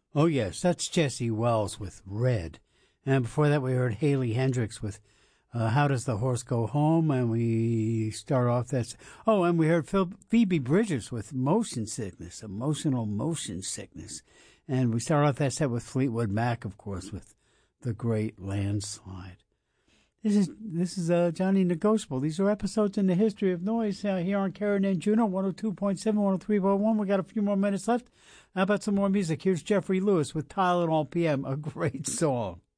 Oh, yes, that's Jesse Wells with Red. And before that, we heard Haley Hendricks with How Does the Horse Go Home? And we start off that's. Oh, and we heard Phoebe Bridgers with Motion Sickness, Emotional Motion Sickness. And we start off that set with Fleetwood Mac, of course, with The Great Landslide. This is Johnny Negotiable. These are episodes in the history of noise here on Karen and Juno, 102.7, 103.1. We got a few more minutes left. How about some more music? Here's Jeffrey Lewis with Tylenol PM, a great song.